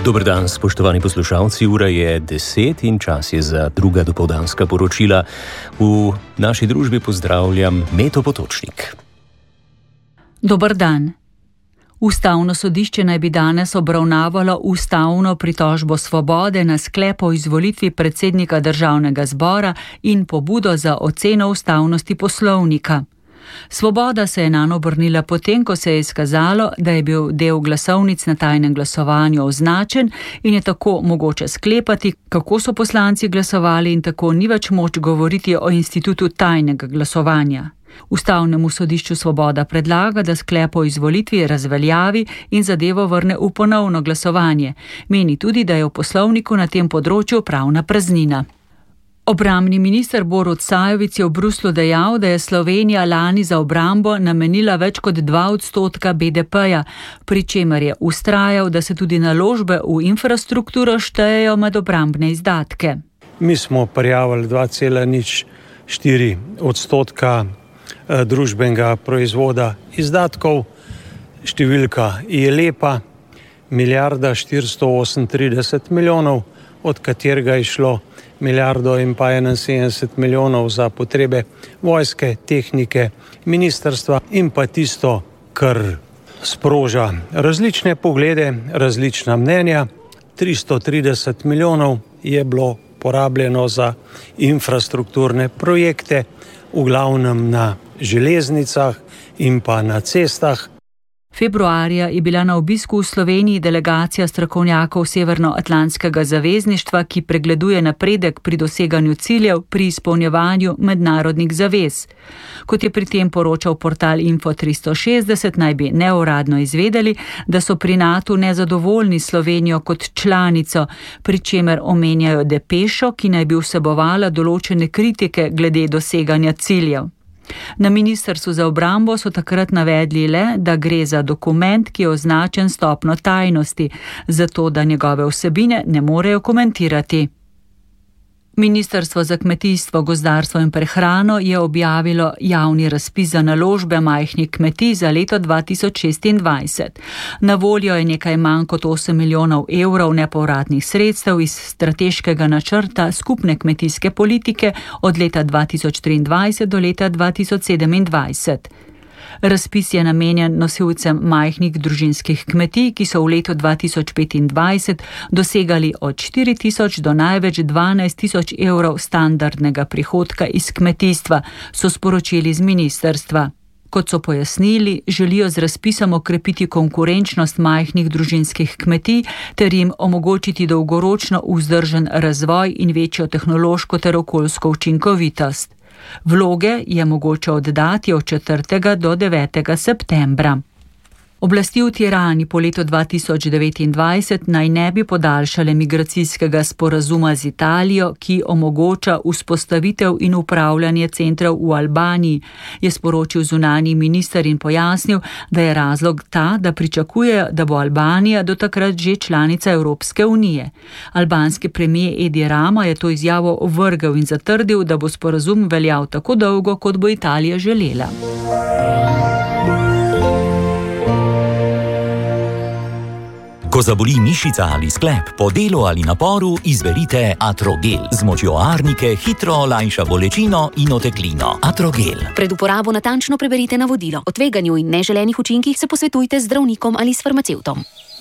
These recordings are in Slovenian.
Dober dan, spoštovani poslušalci, ura je 10 in čas je za druga dopoldanska poročila. V naši družbi pozdravljam Meto Potočnik. Dober dan. Ustavno sodišče naj bi danes obravnavalo ustavno pritožbo Svobode na sklep o izvolitvi predsednika Državnega zbora in pobudo za oceno ustavnosti poslovnika. Svoboda se je nanj obrnila potem, ko se je izkazalo, da je bil del glasovnic na tajnem glasovanju označen in je tako mogoče sklepati, kako so poslanci glasovali, in tako ni več moč govoriti o institutu tajnega glasovanja. Ustavnemu sodišču Svoboda predlaga, da sklep o izvolitvi razveljavi in zadevo vrne v ponovno glasovanje. Meni tudi, da je v poslovniku na tem področju pravna praznina. Obrambni minister Borut Sajovic je v Bruslju dejal, da je Slovenija lani za obrambo namenila več kot 2% BDP-ja, pri čemer je vztrajal, da se tudi naložbe v infrastrukturo štejejo med obrambne izdatke. Mi smo prijavili 2,04% družbenega proizvoda izdatkov. Številka je lepa, 1,438 milijonov, od katerega je šlo 1,71 milijonov za potrebe vojske, tehnike, ministrstva in pa tisto, kar sproža različne poglede, različna mnenja. 330 milijonov je bilo porabljeno za infrastrukturne projekte, v glavnem na železnicah in pa na cestah. Februarja je bila na obisku v Sloveniji delegacija strokovnjakov Severnoatlantskega zavezništva, ki pregleduje napredek pri doseganju ciljev pri izpolnjevanju mednarodnih zavez. Kot je pri tem poročal portal Info 360, naj bi neuradno izvedeli, da so pri NATO nezadovoljni Slovenijo kot članico, pri čemer omenjajo depešo, ki naj bi vsebovala določene kritike glede doseganja ciljev. Na ministrstvu za obrambo so takrat navedli le, da gre za dokument, ki je označen stopnjo tajnosti, zato da njegove vsebine ne morejo komentirati. Ministrstvo za kmetijstvo, gozdarstvo in prehrano je objavilo javni razpis za naložbe majhnih kmetij za leto 2026. Na voljo je nekaj manj kot 8 milijonov evrov nepovratnih sredstev iz strateškega načrta skupne kmetijske politike od leta 2023 do leta 2027. Razpis je namenjen nosilcem majhnih družinskih kmetij, ki so v letu 2025 dosegali od 4 tisoč do največ 12 tisoč evrov standardnega prihodka iz kmetijstva, so sporočili z ministrstva. Kot so pojasnili, želijo z razpisom okrepiti konkurenčnost majhnih družinskih kmetij ter jim omogočiti dolgoročno vzdržen razvoj in večjo tehnološko ter okoljsko učinkovitost. Vloge je mogoče oddati od 4. do 9. septembra. Oblasti v Tirani po letu 2029 naj ne bi podaljšale migracijskega sporazuma z Italijo, ki omogoča vzpostavitev in upravljanje centrov v Albaniji, je sporočil zunanji minister in pojasnil, da je razlog ta, da pričakujejo, da bo Albanija do takrat že članica Evropske unije. Albanski premier Edi Rama je to izjavo ovrgel in zatrdil, da bo sporazum veljal tako dolgo, kot bo Italija želela. Ko zaboli mišica ali sklep, po delu ali naporu, izberite Atrogel. Z močjo arnike hitro olajša bolečino in oteklino. Atrogel. Pred uporabo natančno preberite navodilo. O tveganju in neželenih učinkih se posvetujte z zdravnikom ali s farmacevtom.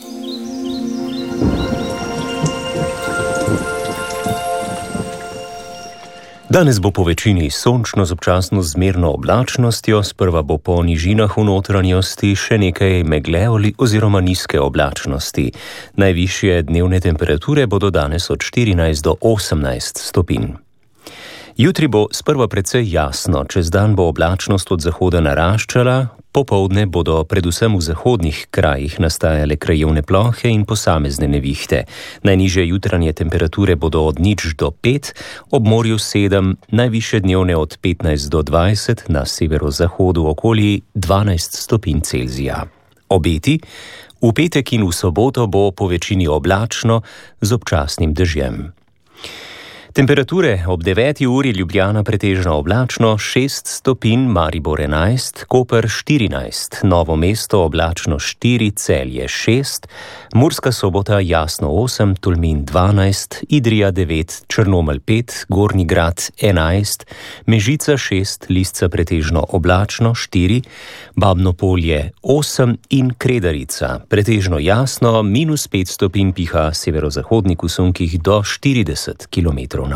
Danes bo po večini sončno z občasno zmerno oblačnostjo, sprva bo po nižinah v notranjosti še nekaj megle oziroma nizke oblačnosti. Najvišje dnevne temperature bodo danes od 14 do 18 stopinj. Jutri bo sprva precej jasno, čez dan bo oblačnost od zahoda naraščala, popoldne bodo predvsem v zahodnih krajih nastajale krajevne plohe in posamezne nevihte. Najnižje jutranje temperature bodo od 0 do 5, ob morju 7, najvišje dnevne od 15 do 20, na severozahodu okoli 12 stopinj Celzija. Obeti: v petek in v soboto bo po večini oblačno z občasnim dežjem. Temperature ob 9. uri Ljubljana pretežno oblačno 6 stopinj, Maribor 11, Koper 14, Novo mesto oblačno 4, Celje 6, Murska Sobota jasno 8, Tolmin 12, Idrija 9, Črnomelj 5, Gornji Grad 11, Mežica 6, Lisca pretežno oblačno 4, Babno Polje 8 in Kredarica pretežno jasno -5 stopinj, piha severozahodnik v sunkih do 40 km/h.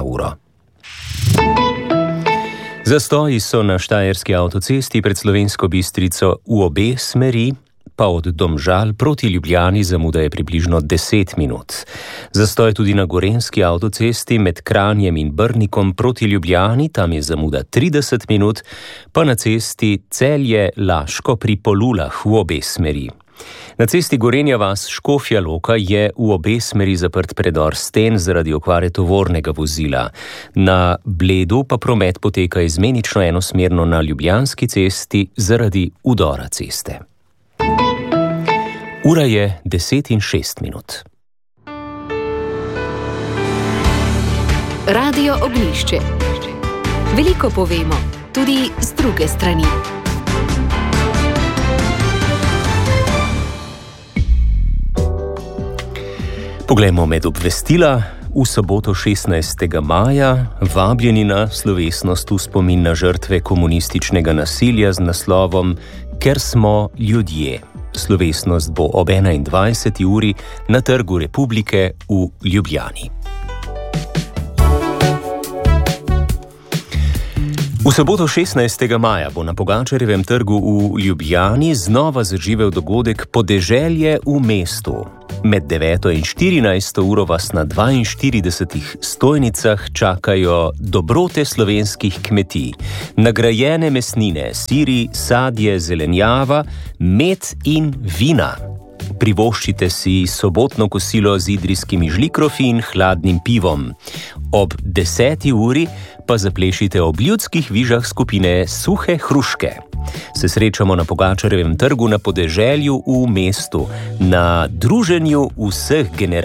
Zastoji so na Štajerski avtocesti pred Slovensko Bistrico v obe smeri, pa od Domžal proti Ljubljani zamuda je približno 10 minut. Zastoj tudi na Gorenjski avtocesti med Kranjem in Brnikom proti Ljubljani, tam je zamuda 30 minut, pa na cesti Celje-Laško pri Polulah v obe smeri. Na cesti Gorenja vas-Škofja Loka je v obe smeri zaprt predor sten zaradi okvare tovornega vozila. Na Bledu pa promet poteka izmenično enosmerno na Ljubljanski cesti zaradi udora ceste. Ura je 10:06. Radio Ognjišče. Veliko povemo, tudi z druge strani. Poglejmo med obvestila. V soboto 16. maja vabljeni na slovesnost v spomin na žrtve komunističnega nasilja z naslovom Ker smo ljudje. Slovesnost bo ob 21. uri na Trgu Republike v Ljubljani. V soboto 16. maja bo na Pogačarjevem trgu v Ljubljani znova zaživel dogodek Podeželje v mestu. Med 9. in 14. uro vas na 42 stojnicah čakajo dobrote slovenskih kmetij, nagrajene mesnine, siri, sadje, zelenjava, med in vina. Privoščite si sobotno kosilo z idrijskimi žlikrofi in hladnim pivom. Ob 10. uri pa zaplešite ob ljudskih vižah skupine Suhe hruške. Se srečamo na Pogačarjevem trgu na Podeželju v mestu, na druženju vseh generacij.